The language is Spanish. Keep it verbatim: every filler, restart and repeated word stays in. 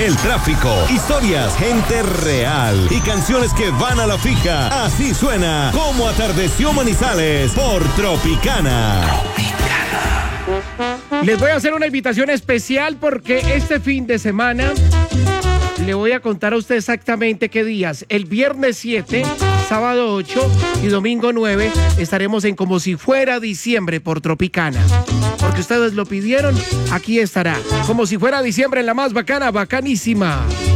el tráfico, historias, gente real y canciones que van a la fija. Así suena Como Atardeció Manizales por Tropicana. Les voy a hacer una invitación especial porque este fin de semana le voy a contar a usted exactamente qué días. El viernes siete, sábado ocho y domingo nueve estaremos en Como Si Fuera Diciembre por Tropicana. Porque ustedes lo pidieron, aquí estará. Como si fuera diciembre en la más bacana, bacanísima.